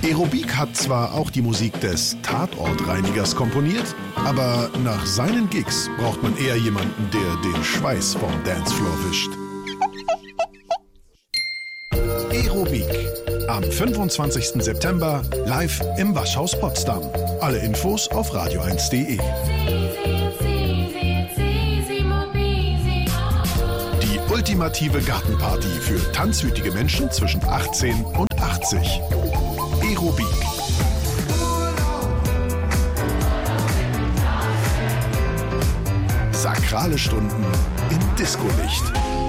Aerobik hat zwar auch die Musik des Tatortreinigers komponiert, aber nach seinen Gigs braucht man eher jemanden, der den Schweiß vom Dancefloor wischt. Aerobik. Am 25. September live im Waschhaus Potsdam. Alle Infos auf radio1.de. Die ultimative Gartenparty für tanzwütige Menschen zwischen 18 und 80. Aerobik. Sakrale Stunden im Disco-Licht.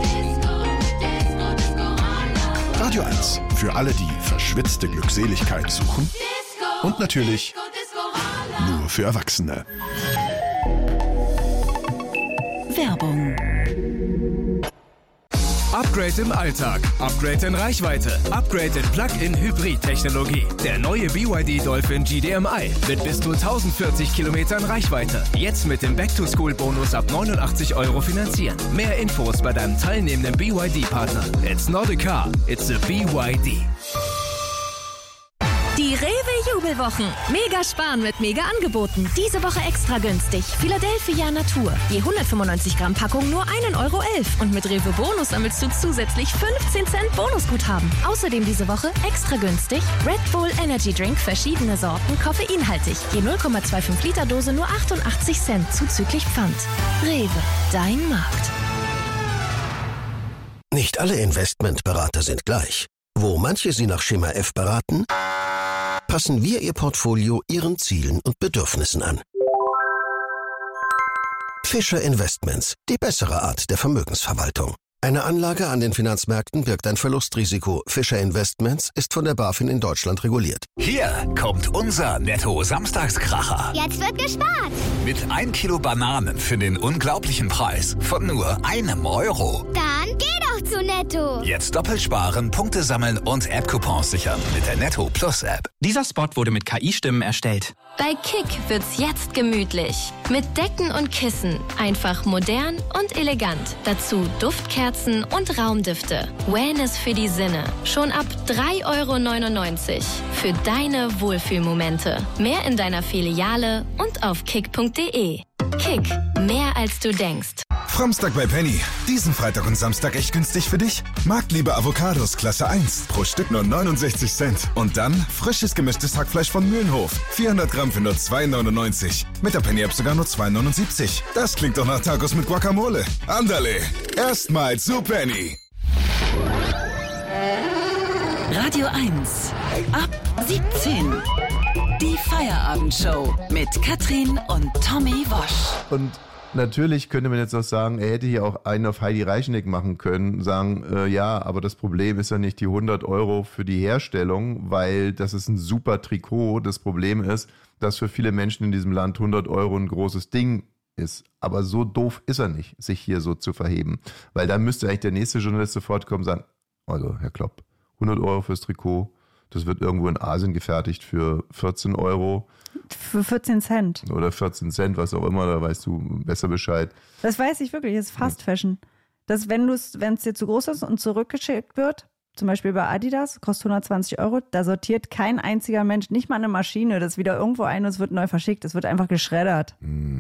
Radio 1 für alle, die verschwitzte Glückseligkeit suchen. Und natürlich nur für Erwachsene. Werbung. Upgrade im Alltag, Upgrade in Reichweite, Upgrade in Plug-in-Hybrid-Technologie. Der neue BYD Dolphin GDMI mit bis zu 1040 Kilometern Reichweite. Jetzt mit dem Back-to-School-Bonus ab 89 € finanzieren. Mehr Infos bei deinem teilnehmenden BYD-Partner. It's not a car, it's a BYD. Die Rewe-Jubelwochen. Mega sparen mit Mega-Angeboten. Diese Woche extra günstig. Philadelphia Natur. Je 195 Gramm Packung nur 1,11 € Und mit Rewe Bonus sammelst du zusätzlich 15 Cent Bonusguthaben. Außerdem diese Woche extra günstig Red Bull Energy Drink, verschiedene Sorten, koffeinhaltig. Je 0,25 Liter Dose nur 88 Cent zuzüglich Pfand. Rewe, dein Markt. Nicht alle Investmentberater sind gleich. Wo manche Sie nach Schema F beraten, passen wir Ihr Portfolio Ihren Zielen und Bedürfnissen an. Fischer Investments, die bessere Art der Vermögensverwaltung. Eine Anlage an den Finanzmärkten birgt ein Verlustrisiko. Fischer Investments ist von der BaFin in Deutschland reguliert. Hier kommt unser Netto-Samstagskracher. Jetzt wird gespart. Mit 1 Kilo Bananen für den unglaublichen Preis von nur €1. Dann geh doch zu Netto. Jetzt doppelt sparen, Punkte sammeln und App-Coupons sichern mit der Netto Plus App. Dieser Spot wurde mit KI-Stimmen erstellt. Bei Kick wird's jetzt gemütlich. Mit Decken und Kissen. Einfach modern und elegant. Dazu Duftkerzen und Raumdüfte. Wellness für die Sinne. Schon ab 3,99 € für deine Wohlfühlmomente. Mehr in deiner Filiale und auf kick.de. Kick, mehr als du denkst. Framstag bei Penny. Diesen Freitag und Samstag echt günstig für dich. Marktliebe Avocados Klasse 1. Pro Stück nur 69 Cent. Und dann frisches gemischtes Hackfleisch von Mühlenhof. 400 Gramm für nur 2,99. Mit der Penny-App sogar nur 2,79. Das klingt doch nach Tacos mit Guacamole. Andale, erstmal zu Penny. Radio 1. Ab 17. Die Feierabendshow mit Katrin und Tommy Wosch. Und natürlich könnte man jetzt auch sagen, er hätte hier auch einen auf Heidi Reichneck machen können, sagen, ja, aber das Problem ist ja nicht die 100 € für die Herstellung, weil das ist ein super Trikot. Das Problem ist, dass für viele Menschen in diesem Land 100 € ein großes Ding ist. Aber so doof ist er nicht, sich hier so zu verheben. Weil dann müsste eigentlich der nächste Journalist sofort kommen und sagen, also Herr Klopp, 100 € fürs Trikot, das wird irgendwo in Asien gefertigt für 14 €. Für 14 Cent. Oder 14 Cent, was auch immer, da weißt du besser Bescheid. Das weiß ich wirklich, das ist Fast Fashion. Das, wenn es dir zu groß ist und zurückgeschickt wird, zum Beispiel bei Adidas, kostet 120 €, da sortiert kein einziger Mensch, nicht mal eine Maschine, das wieder irgendwo ein und es wird neu verschickt, es wird einfach geschreddert.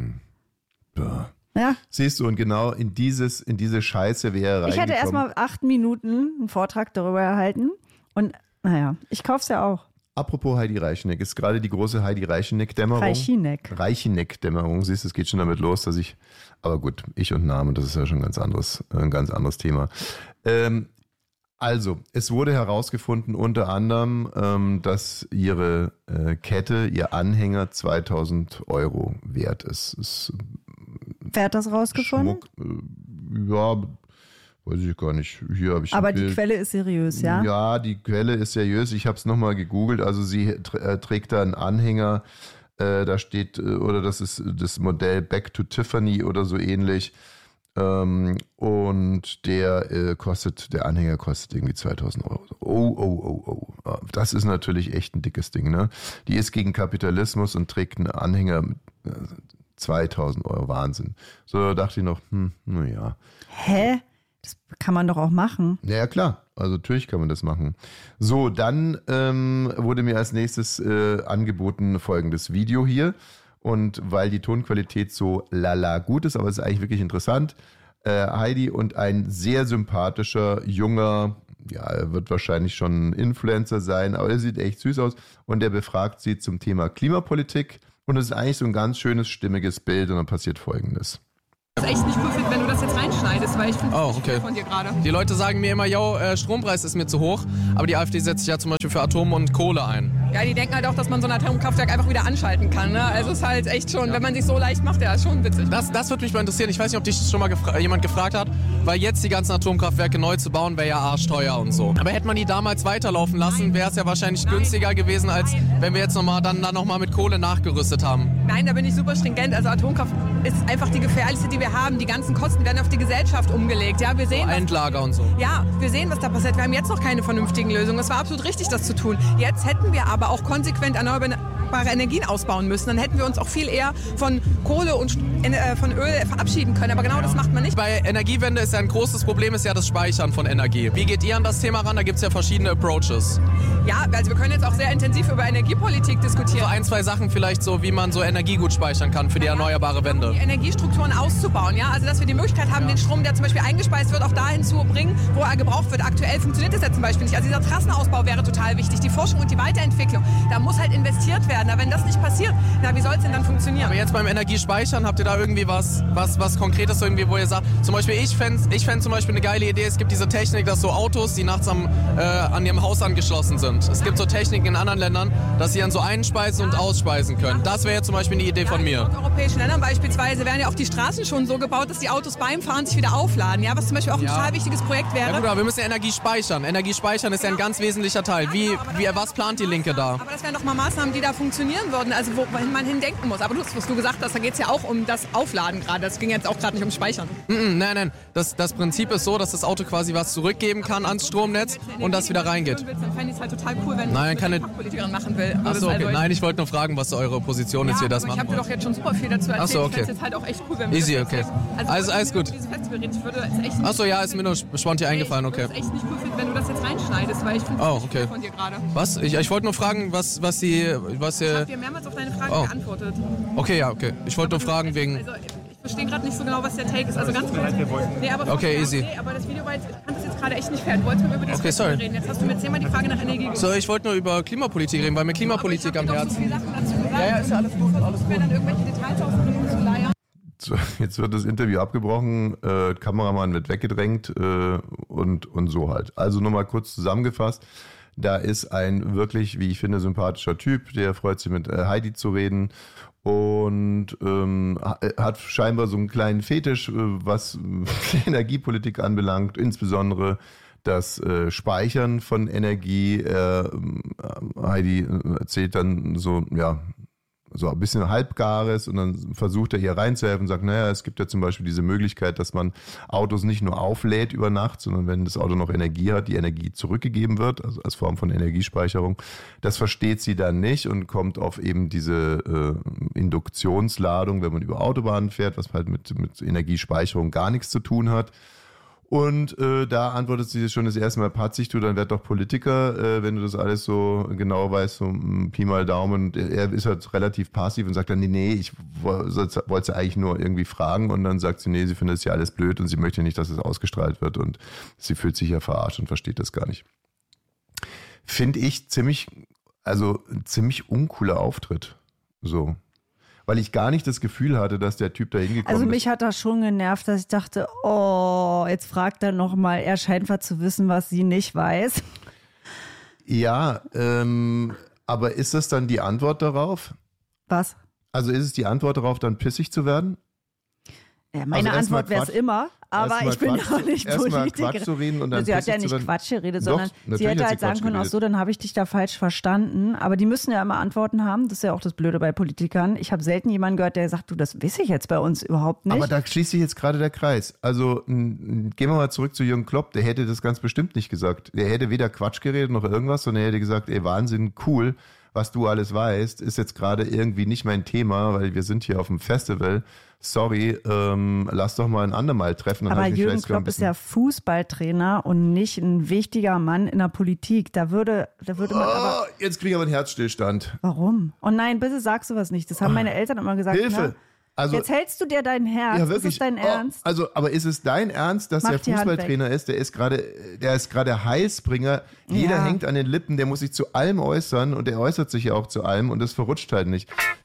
Ja. Siehst du, und genau in diese Scheiße wäre er reingekommen. Ich hätte erstmal 8 Minuten einen Vortrag darüber erhalten und naja, ich kauf's ja auch. Apropos Heidi Reichneck, ist gerade die große Heidi Reichneck-Dämmerung. Reichneck-Dämmerung, siehst du, es geht schon damit los, aber gut, ich und Namen, das ist ja schon ein ganz anderes Thema. Also, es wurde herausgefunden unter anderem, dass ihre Kette, ihr Anhänger 2.000 € wert ist. Wer hat das rausgefunden? Schmuck, ja, weiß ich gar nicht. Hier habe ich aber die Quelle ist seriös, ja? Ja, die Quelle ist seriös. Ich habe es nochmal gegoogelt. Also sie trägt da einen Anhänger, da steht, oder das ist das Modell Back to Tiffany oder so ähnlich. Und der Anhänger kostet irgendwie 2.000 €. Oh. Das ist natürlich echt ein dickes Ding, ne? Die ist gegen Kapitalismus und trägt einen Anhänger mit 2.000 €. Wahnsinn. So, da dachte ich noch, naja. Hä? Das kann man doch auch machen. Ja, klar. Also natürlich kann man das machen. So, dann wurde mir als nächstes angeboten folgendes Video hier. Und weil die Tonqualität so lala gut ist, aber es ist eigentlich wirklich interessant, Heidi und ein sehr sympathischer, junger, ja, er wird wahrscheinlich schon Influencer sein, aber er sieht echt süß aus und der befragt sie zum Thema Klimapolitik und es ist eigentlich so ein ganz schönes, stimmiges Bild und dann passiert Folgendes. Das ist echt nicht cool, wenn du das jetzt reinschneidest, weil ich finde das nicht cool von dir gerade. Die Leute sagen mir immer, Strompreis ist mir zu hoch, aber die AfD setzt sich ja zum Beispiel für Atom und Kohle ein. Ja, die denken halt auch, dass man so ein Atomkraftwerk einfach wieder anschalten kann. Ne? Also es ist halt echt schon, wenn man sich so leicht macht, ja, ist schon witzig. Das würde mich mal interessieren. Ich weiß nicht, ob dich schon mal jemand gefragt hat, weil jetzt die ganzen Atomkraftwerke neu zu bauen, wäre ja arschteuer und so. Aber hätte man die damals weiterlaufen lassen, wäre es ja wahrscheinlich günstiger gewesen, als wenn wir jetzt noch mal mit Kohle nachgerüstet haben. Nein, da bin ich super stringent. Also Atomkraft ist einfach die gefährlichste, die wir haben. Die ganzen Kosten werden auf die Gesellschaft umgelegt. Ja, wir sehen, Endlager und so. Ja, wir sehen, was da passiert. Wir haben jetzt noch keine vernünftigen Lösungen. Es war absolut richtig, das zu tun. Jetzt hätten wir aber auch konsequent erneuerbare Energien ausbauen müssen. Dann hätten wir uns auch viel eher von Kohle und von Öl verabschieden können. Aber genau das macht man nicht. Bei Energiewende ist ja ein großes Problem, ist ja das Speichern von Energie. Wie geht ihr an das Thema ran? Da gibt es ja verschiedene Approaches. Ja, also wir können jetzt auch sehr intensiv über Energiepolitik diskutieren. So ein, zwei Sachen vielleicht so, wie man so Energie gut speichern kann für die erneuerbare Wende. Die Energiestrukturen auszubauen, ja. Also dass wir die Möglichkeit haben, den Strom, der zum Beispiel eingespeist wird, auch dahin zu bringen, wo er gebraucht wird. Aktuell funktioniert das ja zum Beispiel nicht. Also dieser Trassenausbau wäre total wichtig. Die Forschung und die Weiterentwicklung. Da muss halt investiert werden. Aber wenn das nicht passiert, wie soll es denn dann funktionieren? Aber jetzt beim Energiespeichern, habt ihr da irgendwie was Konkretes irgendwie, wo ihr sagt, zum Beispiel ich fänd zum Beispiel eine geile Idee, es gibt diese Technik, dass so Autos, die nachts an ihrem Haus angeschlossen sind. Es gibt so Techniken in anderen Ländern, dass sie dann so einspeisen und ausspeisen können. Das wäre jetzt zum Beispiel eine Idee von mir. In europäischen Ländern beispielsweise werden ja auch die Straßen schon so gebaut, dass die Autos beim Fahren sich wieder aufladen. Ja, was zum Beispiel auch ein total wichtiges Projekt wäre. Ja gut, aber wir müssen ja Energie speichern. Energie speichern ist ja ein ganz wesentlicher Teil. Was plant die Linke da? Aber das wären doch mal Maßnahmen, die da funktionieren würden, also wohin man hindenken muss. Aber was du gesagt hast, da geht es ja auch um das Aufladen gerade. Das ging jetzt auch gerade nicht ums Speichern. Nein. Das Prinzip ist so, dass das Auto quasi was zurückgeben kann ans Stromnetz und das wieder reingeht. Dann fände ich es halt total cool, wenn eine Fachpolitikerin machen will. Achso, okay. Nein, ich wollte nur fragen, was eure Position ist, wie ihr das machen wollt. Ich habe dir doch jetzt schon super viel dazu erzählt. Achso, okay. Ich fände es jetzt halt auch echt cool, wenn wir Easy, okay. Also alles gut. Achso, ja, ist mir nur spontan eingefallen, okay. Ich würde es echt nicht cool finden, wenn du das jetzt reinschneidest, weil ich finde das nicht cool von dir gerade. Was? Ich wollte nur fragen, was ihr... Ich habe dir mehrmals auf deine Frage geantwortet. Okay, ja, okay. Ich wollte nur fragen wegen... Ich verstehe gerade nicht so genau, was der Take ist. Also ganz kurz. Nee, aber okay, easy. Nee, aber das Video war jetzt, ich fand das jetzt gerade echt nicht fair. Du wolltest mir über die reden. Jetzt hast du mir 10-mal die Frage nach Energie gegeben. So, ich wollte nur über Klimapolitik reden, weil mir Klimapolitik am Herzen. So viele Sachen dazu gesagt. Ja, ist ja alles gut. Versuchst mir dann irgendwelche Details auszuleiern. So, jetzt wird das Interview abgebrochen, Kameramann wird weggedrängt und so halt. Also nochmal kurz zusammengefasst. Da ist ein wirklich, wie ich finde, sympathischer Typ, der freut sich mit Heidi zu reden und hat scheinbar so einen kleinen Fetisch, was Energiepolitik anbelangt, insbesondere das Speichern von Energie. Heidi erzählt dann so ein bisschen Halbgares und dann versucht er ihr reinzuhelfen und sagt, naja, es gibt ja zum Beispiel diese Möglichkeit, dass man Autos nicht nur auflädt über Nacht, sondern wenn das Auto noch Energie hat, die Energie zurückgegeben wird, also als Form von Energiespeicherung. Das versteht sie dann nicht und kommt auf eben diese Induktionsladung, wenn man über Autobahnen fährt, was halt mit Energiespeicherung gar nichts zu tun hat. Und da antwortet sie schon das erste Mal, patzig, du, dann werd doch Politiker, wenn du das alles so genau weißt, so Pi mal Daumen. Und er ist halt relativ passiv und sagt dann, nee, ich wollte sie eigentlich nur irgendwie fragen. Und dann sagt sie, nee, sie findet es ja alles blöd und sie möchte nicht, dass es ausgestrahlt wird. Und sie fühlt sich ja verarscht und versteht das gar nicht. Finde ich ziemlich uncooler Auftritt. So. Weil ich gar nicht das Gefühl hatte, dass der Typ da hingekommen ist. Also mich hat das schon genervt, dass ich dachte, jetzt fragt er nochmal, er scheint was zu wissen, was sie nicht weiß. Ja, aber ist das dann die Antwort darauf? Was? Also ist es die Antwort darauf, dann pissig zu werden? Ja, meine Antwort wäre es immer, aber ich bin doch nicht Politikerin. Sie hat ja nicht Quatsch geredet, sondern sie hätte halt sagen können, dann habe ich dich da falsch verstanden. Aber die müssen ja immer Antworten haben. Das ist ja auch das Blöde bei Politikern. Ich habe selten jemanden gehört, der sagt, das weiß ich jetzt bei uns überhaupt nicht. Aber da schließt sich jetzt gerade der Kreis. Also gehen wir mal zurück zu Jürgen Klopp. Der hätte das ganz bestimmt nicht gesagt. Der hätte weder Quatsch geredet noch irgendwas, sondern er hätte gesagt, Wahnsinn, cool. was du alles weißt, ist jetzt gerade irgendwie nicht mein Thema, weil wir sind hier auf dem Festival. Sorry, lass doch mal ein andermal treffen. Aber Jürgen Klopp ist ja Fußballtrainer und nicht ein wichtiger Mann in der Politik. Da würde man aber... Jetzt kriege ich aber einen Herzstillstand. Warum? Oh nein, bitte sag sowas nicht. Das haben meine Eltern immer gesagt. Hilfe! Na, also, jetzt hältst du dir dein Herz. Ja, wirklich. Ist es dein Ernst? Aber ist es dein Ernst, dass der Fußballtrainer ist? Der ist gerade Heilsbringer. Jeder hängt an den Lippen, der muss sich zu allem äußern und der äußert sich ja auch zu allem und das verrutscht halt nicht.